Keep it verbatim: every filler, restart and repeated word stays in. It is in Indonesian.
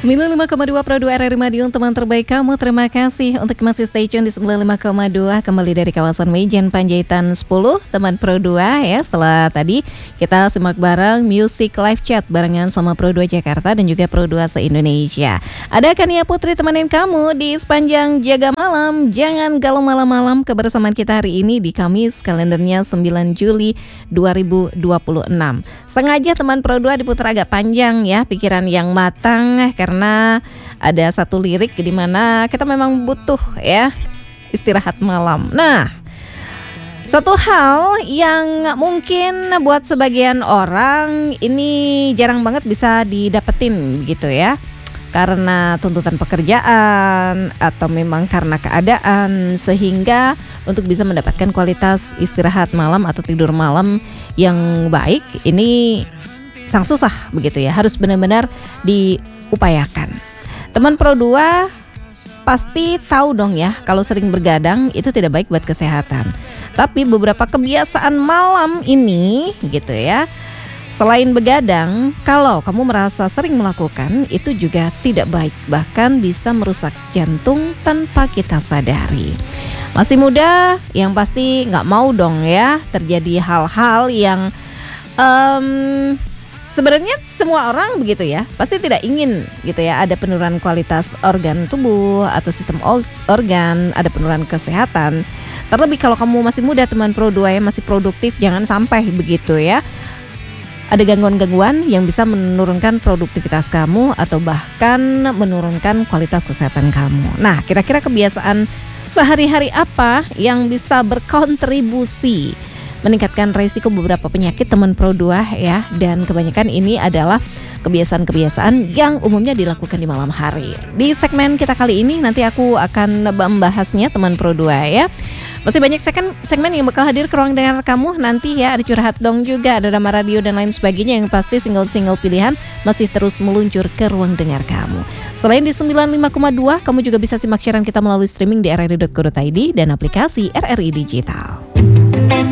sembilan puluh lima koma dua Pro dua R R I Madiun, teman terbaik kamu. Terima kasih untuk masih stay tune di sembilan puluh lima koma dua. Kembali dari kawasan Mejen Panjaitan sepuluh, teman Pro dua ya. Setelah tadi kita simak bareng Music Live Chat barengan sama Pro dua Jakarta dan juga Pro dua se-Indonesia. Ada Kania Putri temenin kamu di sepanjang jaga malam. Jangan galau malam-malam, kebersamaan kita hari ini di Kamis, kalendernya sembilan Juli dua ribu dua puluh enam. Sengaja teman Pro dua diputar agak panjang ya, pikiran yang matang, karena ada satu lirik di mana kita memang butuh ya istirahat malam. Nah, satu hal yang mungkin buat sebagian orang ini jarang banget bisa didapetin gitu ya, karena tuntutan pekerjaan atau memang karena keadaan, sehingga untuk bisa mendapatkan kualitas istirahat malam atau tidur malam yang baik ini sang susah begitu ya, harus benar-benar diupayakan. Teman Pro dua pasti tahu dong ya, kalau sering bergadang itu tidak baik buat kesehatan. Tapi beberapa kebiasaan malam ini gitu ya, selain begadang, kalau kamu merasa sering melakukan, itu juga tidak baik, bahkan bisa merusak jantung tanpa kita sadari. Masih muda, yang pasti nggak mau dong ya terjadi hal-hal yang um, sebenarnya semua orang begitu ya, pasti tidak ingin gitu ya, ada penurunan kualitas organ tubuh atau sistem organ, ada penurunan kesehatan. Terlebih kalau kamu masih muda teman Pro dua ya, masih produktif, jangan sampai begitu ya ada gangguan-gangguan yang bisa menurunkan produktivitas kamu atau bahkan menurunkan kualitas kesehatan kamu. Nah, kira-kira kebiasaan sehari-hari apa yang bisa berkontribusi meningkatkan risiko beberapa penyakit teman Pro dua ya, dan kebanyakan ini adalah kebiasaan-kebiasaan yang umumnya dilakukan di malam hari. Di segmen kita kali ini nanti aku akan membahasnya teman Pro dua ya. Masih banyak segmen, segmen yang bakal hadir ke ruang dengar kamu nanti ya, ada curhat dong juga, ada drama radio dan lain sebagainya, yang pasti single-single pilihan masih terus meluncur ke ruang dengar kamu. Selain di sembilan puluh lima koma dua, kamu juga bisa simak siaran kita melalui streaming di r r i dot co dot i d dan aplikasi R R I Digital.